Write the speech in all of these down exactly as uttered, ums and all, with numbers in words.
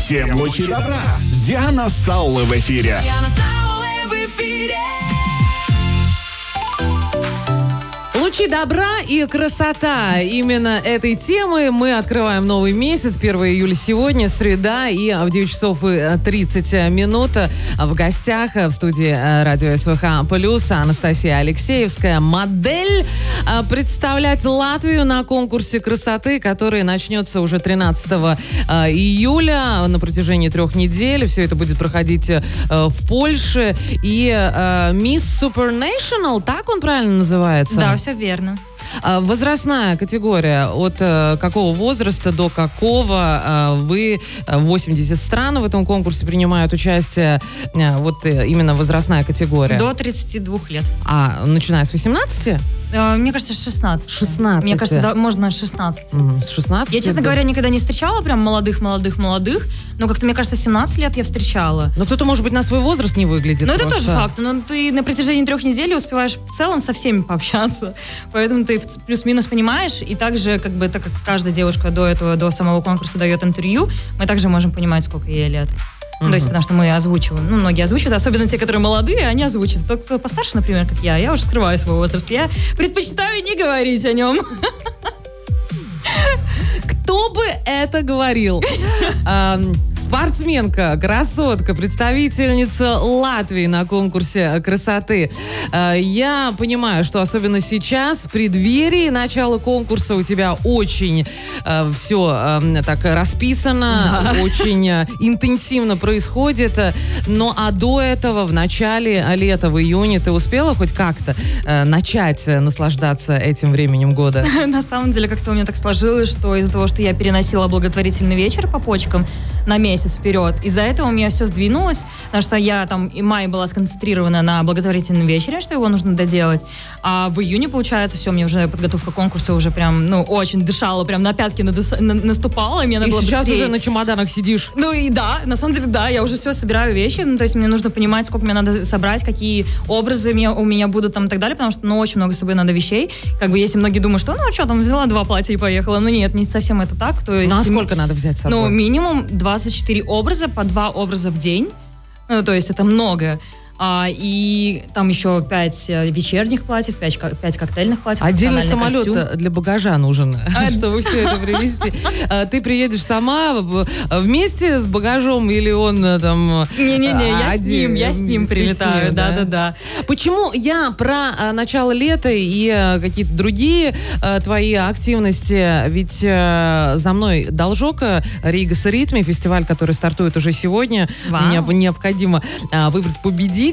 Всем лучи добра. Диана Саула в эфире. Диана Саула в эфире. Лучи добра и красота. Именно этой темы мы открываем новый месяц. первое июля сегодня, среда, и в девять часов и тридцать минут в гостях в студии радио СВХ Плюс Анастасия Алексеевская, модель, представлять Латвию на конкурсе красоты, который начнется уже тринадцатого июля на протяжении трех недель. Все это будет проходить в Польше. И Miss Supernational, так он правильно называется? Да, все верно. Возрастная категория, от э, какого возраста до какого э, вы, восемьдесят стран в этом конкурсе принимают участие, э, вот э, именно возрастная категория? До тридцати двух лет. А начиная с восемнадцати? Э, мне кажется, с шестнадцати. шестнадцати. Мне кажется, да, можно с шестнадцати. Mm, с шестнадцати? Я, честно да. говоря, никогда не встречала прям молодых, молодых, молодых, но как-то, мне кажется, семнадцать лет я встречала. Ну, кто-то, может быть, на свой возраст не выглядит. Ну, это просто. тоже факт. Но ты на протяжении трех недель успеваешь в целом со всеми пообщаться. Поэтому ты плюс-минус понимаешь. И также, как бы, так как каждая девушка до этого, до самого конкурса дает интервью, мы также можем понимать, сколько ей лет. Ну, то есть, потому что мы озвучиваем. Ну, многие озвучивают, особенно те, которые молодые, они озвучивают. Тот, кто постарше, например, как я, я уже скрываю свой возраст. Я предпочитаю не говорить о нем. Кто бы это говорил? Спортсменка, красотка, представительница Латвии на конкурсе красоты. Я понимаю, что особенно сейчас, в преддверии начала конкурса, у тебя очень все так расписано, да. Очень интенсивно происходит. Но а до этого, в начале лета, в июне, ты успела хоть как-то начать наслаждаться этим временем года? На самом деле, как-то у меня так сложилось, что из-за того, что я переносила благотворительный вечер по почкам на месяц вперед, из-за этого у меня все сдвинулось, потому что я там и май была сконцентрирована на благотворительном вечере, что его нужно доделать, а в июне, получается, все, мне уже подготовка конкурса уже прям, ну, очень дышала, прям на пятки надус- на- наступала, и мне надо и было сейчас быстрее. уже на чемоданах сидишь. Ну и да, на самом деле, да, я уже все собираю вещи, ну, то есть мне нужно понимать, сколько мне надо собрать, какие образы мне, у меня будут там и так далее, потому что, ну, очень много с собой надо вещей, как бы, если многие думают, что, ну, что там, взяла два платья и поехала, ну, нет, не совсем это так, то есть... Ну, а сколько надо взять с собой? Ну, минимум двадцать четыре образа, по два образа в день. Ну, то есть это много. А, и там еще пять вечерних платьев, пять, пять коктейльных платьев. Отдельный самолет костюм. Для багажа нужен, А, чтобы все это привезти. Ты приедешь сама вместе с багажом или он там... Не-не-не, я с ним, я с ним прилетаю, да-да-да. Почему я про начало лета и какие-то другие твои активности? Ведь за мной должок Ригас Ритми, фестиваль, который стартует уже сегодня. Вау. Мне необходимо выбрать победителя.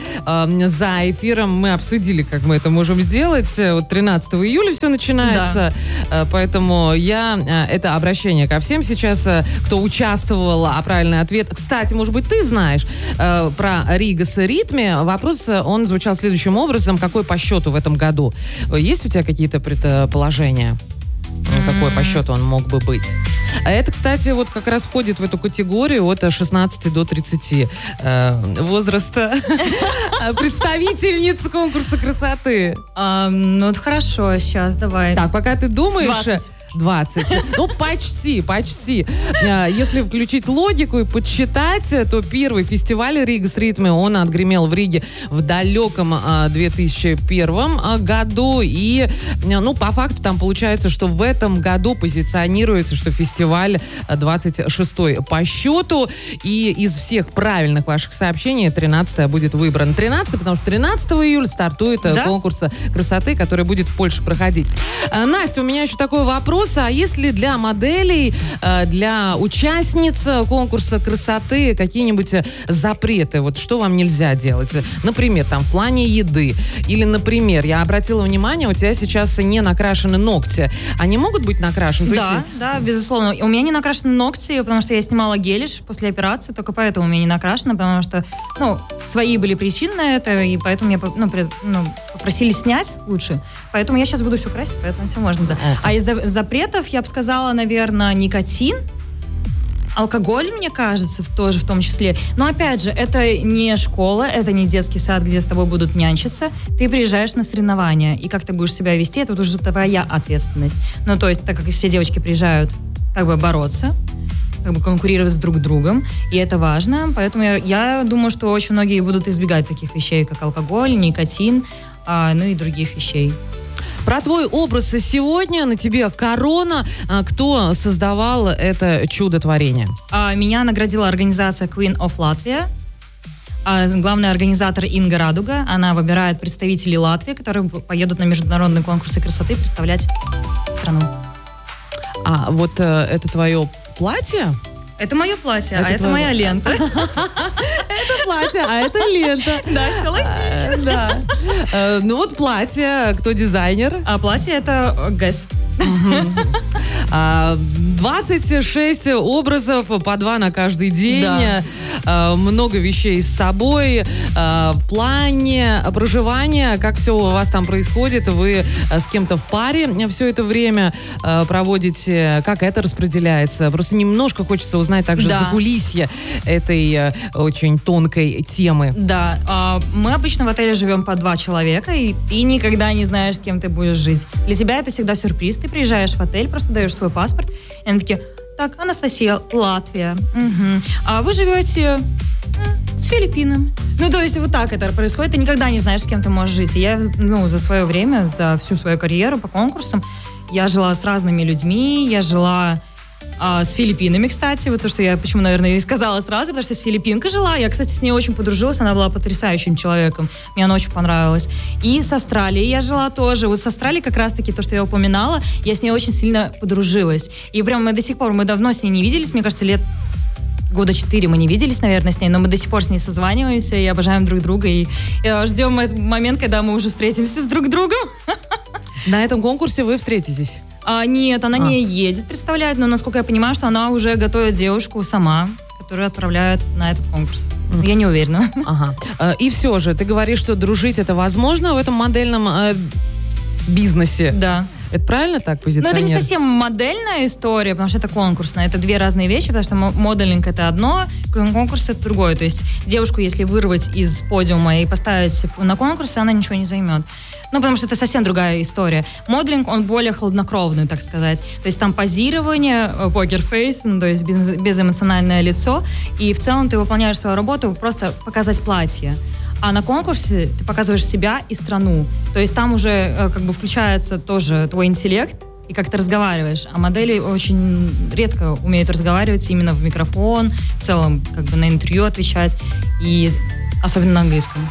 За эфиром мы обсудили, как мы это можем сделать. Вот тринадцатого июля все начинается. Да. Поэтому я это обращение ко всем сейчас, кто участвовал, а правильный ответ. Кстати, может быть, ты знаешь про Ригас Ритми. Вопрос, он звучал следующим образом. Какой по счету в этом году? Есть у тебя какие-то предположения? Какой по счету он мог бы быть? А это, кстати, вот как раз входит в эту категорию от шестнадцати до тридцати э, возраста представительниц конкурса красоты. А, ну, это хорошо, сейчас давай. Так, пока ты думаешь... двадцать. двадцать. Ну, почти, почти. Если включить логику и подсчитать, то первый фестиваль Ригас Ритми, он отгремел в Риге в далеком две тысячи первом году. И, ну, по факту там получается, что в этом году позиционируется, что фестиваль двадцать шестой по счету. И из всех правильных ваших сообщений тринадцатое будет выбрано. тринадцатое, потому что тринадцатого июля стартует да? конкурс красоты, который будет в Польше проходить. Настя, у меня еще такой вопрос. А если для моделей, для участниц конкурса красоты какие-нибудь запреты? Вот что вам нельзя делать? Например, там в плане еды. Или, например, я обратила внимание, у тебя сейчас не накрашены ногти. Они могут быть накрашены? Да, есть... да, безусловно. У меня не накрашены ногти, потому что я снимала гелиш после операции, только поэтому у меня не накрашено, потому что, ну, свои были причины на это, и поэтому меня ну, при, ну, попросили снять лучше. Поэтому я сейчас буду все красить, поэтому все можно, да. Uh-huh. А из запретов, я бы сказала, наверное, никотин, алкоголь, мне кажется, тоже в том числе. Но, опять же, это не школа, это не детский сад, где с тобой будут нянчиться. Ты приезжаешь на соревнования, и как ты будешь себя вести, это уже твоя ответственность. Ну, то есть, так как все девочки приезжают как бы бороться, как бы конкурировать с друг другом, и это важно, поэтому я, я думаю, что очень многие будут избегать таких вещей, как алкоголь, никотин, а, ну и других вещей. Про твой образ сегодня, на тебе корона. А кто создавал это чудо-творение? А, меня наградила организация Queen of Latvia. А, главный организатор Инга Радуга. Она выбирает представителей Латвии, которые поедут на международные конкурсы красоты представлять страну. А вот э, это твое платье? Это мое платье, Это а это твое- моя лента. Это платье, а это лента. Да, все логично. Э, Да. Э, Ну вот платье, кто дизайнер? А платье это Гэс. А, двадцать шесть образов, по два на каждый день. Да. А, Много вещей с собой. А, В плане проживания, как все у вас там происходит? Вы а, с кем-то в паре все это время а, проводите? Как это распределяется? Просто немножко хочется узнать также Да. закулисье этой а, очень тонкой темы. Да, а, мы обычно в отеле живем по два человека, и ты никогда не знаешь, с кем ты будешь жить. Для тебя это всегда сюрприз. Ты приезжаешь в отель, просто даешь свой паспорт, и они такие: так, Анастасия, Латвия. Мгм. А вы живете м, с Филиппинами. Ну, то есть вот так это происходит. Ты никогда не знаешь, с кем ты можешь жить. И я, ну, за свое время, за всю свою карьеру по конкурсам, я жила с разными людьми, я жила а, с Филиппинами, кстати, вот то, что я, почему, наверное, и сказала сразу, потому что я с филиппинкой жила. Я, кстати, с ней очень подружилась, она была потрясающим человеком. Мне она очень понравилась. И с Австралией я жила тоже. Вот с Австралией как раз-таки то, что я упоминала, я с ней очень сильно подружилась. И прям мы до сих пор, мы давно с ней не виделись, мне кажется, лет года четыре мы не виделись, наверное, с ней, но мы до сих пор с ней созваниваемся и обожаем друг друга, и э, ждем этот момент, когда мы уже встретимся с друг другом. На этом конкурсе вы встретитесь? А, нет, она А. не едет представлять, но, насколько я понимаю, что она уже готовит девушку сама, которую отправляют на этот конкурс. Мгм. Я не уверена. Ага. Э, И все же, ты говоришь, что дружить это возможно в этом модельном э, бизнесе. Да. Это правильно так Но позиционировать? это не совсем модельная история, потому что это конкурсная. Это две разные вещи, потому что мо- моделинг это одно, конкурс это другое. То есть девушку, если вырвать из подиума и поставить на конкурс, она ничего не займет. Ну, потому что это совсем другая история. Моделинг, он более хладнокровный, так сказать. То есть там позирование, покерфейс, ну, то есть без- безэмоциональное лицо, и в целом ты выполняешь свою работу, просто показать платье. А на конкурсе ты показываешь себя и страну. То есть там уже э, как бы включается тоже твой интеллект и как ты разговариваешь. А модели очень редко умеют разговаривать именно в микрофон, в целом как бы на интервью отвечать, и особенно на английском.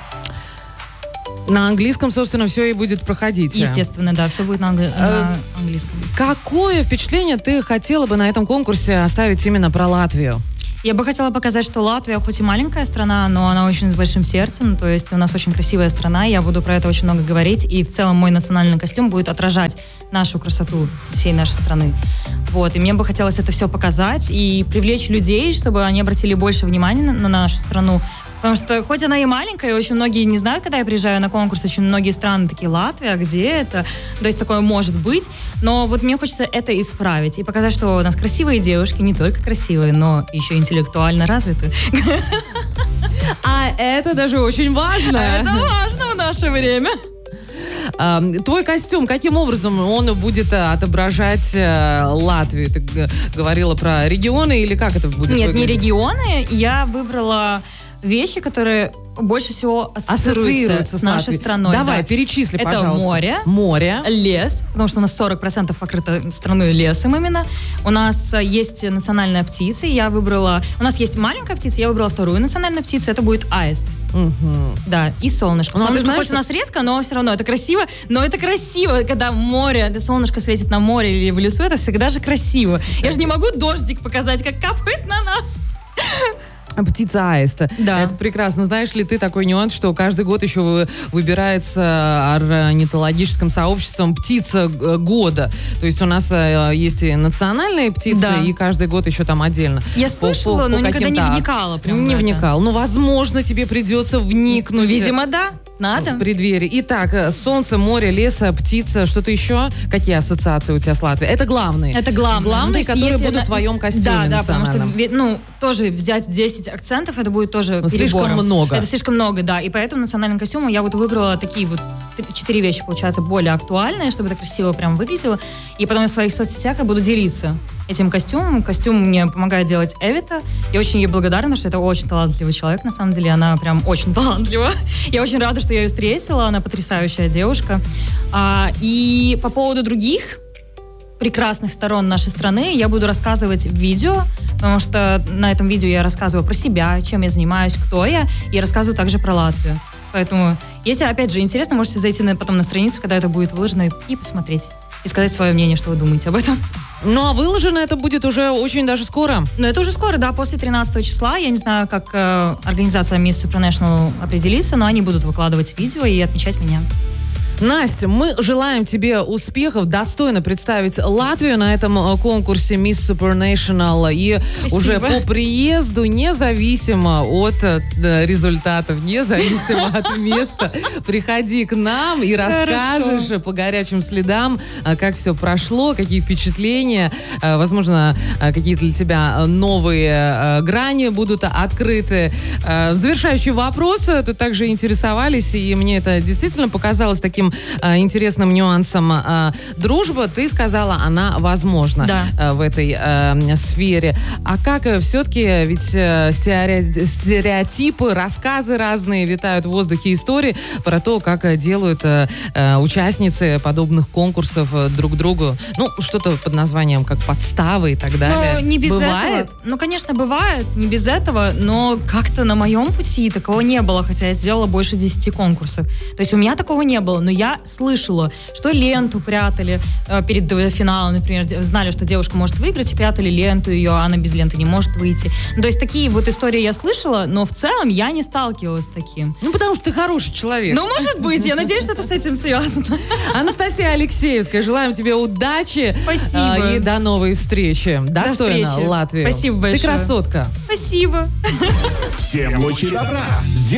На английском, собственно, все и будет проходить. Естественно, да, все будет на, англи- на английском. Какое впечатление ты хотела бы на этом конкурсе оставить именно про Латвию? Я бы хотела показать, что Латвия хоть и маленькая страна, но она очень с большим сердцем, то есть у нас очень красивая страна, я буду про это очень много говорить, и в целом мой национальный костюм будет отражать нашу красоту всей нашей страны. Вот, и мне бы хотелось это все показать и привлечь людей, чтобы они обратили больше внимания на, на нашу страну. Потому что хоть она и маленькая, и очень многие не знают, когда я приезжаю на конкурс, очень многие страны такие: Латвия, где это? То есть такое может быть. Но вот мне хочется это исправить и показать, что у нас красивые девушки, не только красивые, но еще интеллектуально развиты. А это даже очень важно. Это важно в наше время. А, Твой костюм, каким образом он будет а, отображать а, Латвию? Ты г- говорила про регионы или как это будет Нет, не выглядеть? регионы. Я выбрала вещи, которые больше всего ассоциируются, Ассоциируется с с нашей Латвией. страной. Давай, да. перечисли, Это пожалуйста. море. Море. Лес, потому что у нас сорок процентов покрыто страной лесом именно. У нас э, есть национальная птица, я выбрала... У нас есть маленькая птица, я выбрала вторую национальную птицу, это будет аист. Мгм. Да, и солнышко. Ну, а ты Солнышко знаешь, хоть у нас редко, но все равно это красиво. Но это красиво, когда море, это солнышко светит на море или в лесу, это всегда же красиво. Я же не могу дождик показать, как капает на нас. Птица аиста. Да. Это прекрасно. Знаешь ли ты такой нюанс, что каждый год еще вы- выбирается орнитологическим сообществом птица э, года. То есть у нас э, есть и национальные птицы, Да. и каждый год еще там отдельно. Я По- по- слышала, по но никогда не каким-то- вникала прям в Не это. вникал. Ну, возможно, тебе придется вникнуть. Видимо, да. Надо. В преддверии. Итак, э, солнце, море, лес, птица, что-то еще? Какие ассоциации у тебя с Латвией? Это главные. Это главное. Ну, Главные, то есть которые если будут на- в твоем костюме Да, да, потому что, национальном. ве- ну, тоже взять десять акцентов, это будет тоже Ну, слишком перебором. много. Это слишком много, да. И поэтому национальным костюмом я вот выбрала такие вот четыре вещи, получается, более актуальные, чтобы это красиво прям выглядело. И потом в своих соцсетях я буду делиться этим костюмом. Костюм мне помогает делать Эвита. Я очень ей благодарна, потому что это очень талантливый человек, на самом деле. Она прям очень талантлива. Я очень рада, что я ее встретила. Она потрясающая девушка. А, и по поводу других прекрасных сторон нашей страны я буду рассказывать в видео, потому что на этом видео я рассказываю про себя, чем я занимаюсь, кто я, и рассказываю также про Латвию. Поэтому, если, опять же, интересно, можете зайти на, потом на страницу, когда это будет выложено, и посмотреть, и сказать свое мнение, что вы думаете об этом. Ну, а выложено это будет уже очень даже скоро. Ну, это уже скоро, да, после тринадцатого числа. Я не знаю, как э, организация Miss Supranational определится, но они будут выкладывать видео и отмечать меня. Настя, мы желаем тебе успехов, достойно представить Латвию на этом конкурсе Miss Supranational. И Спасибо. Уже по приезду, независимо от э, результатов, независимо от места, приходи к нам и расскажешь Хорошо. по горячим следам, э, как все прошло, какие впечатления. Э, Возможно, э, какие-то для тебя новые э, грани будут открыты. Э, Завершающий вопрос. Тут также интересовались, и мне это действительно показалось таким э, интересным нюансом. Э, дружба, ты сказала, она возможна Да. э, в этой э, сфере. А как э, все-таки, ведь э, стерео- стереотипы, рассказы разные витают в воздухе, истории про то, как э, делают э, э, участницы подобных конкурсов э, друг другу. Ну, что-то под названием как подставы и так далее. Ну, не без Бывает? этого. Ну, конечно, бывает, не без этого, но как-то на моем пути такого не было, хотя я сделала больше десяти конкурсов. То есть у меня такого не было, но я слышала, что ленту прятали э, перед э, финалом, например, де- знали, что девушка может выиграть, и прятали ленту ее, а она без ленты не может выйти. Ну, то есть такие вот истории я слышала, но в целом я не сталкивалась с таким. Ну, потому что ты хороший человек. Ну, может быть, я надеюсь, что это с этим связано. Анастасия Алексеевская, желаем тебе удачи. Спасибо. а, И до новой встречи. Достойно встречи. Латвию. Спасибо Ты большое. красотка. Спасибо. Всем лучи добра.